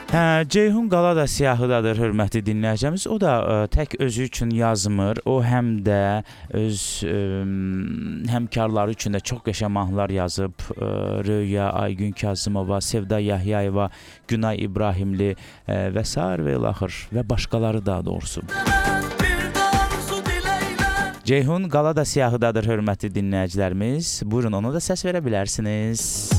Ceyhun Qala da siyahıdadır, hörmətli dinləyicimiz. O da tək özü üçün yazmır. O həm də öz həmkarları üçün də çox qəşəng mahnılar yazıb. Röya, Aygün Kazımova, Sevda Yahyayeva, Günay İbrahimli və sair və ilaxır və başqaları daha doğrusu. Ceyhun Qala da siyahıdadır, hörmətli dinləyicilərimiz. Buyurun, ona da səs verə bilərsiniz.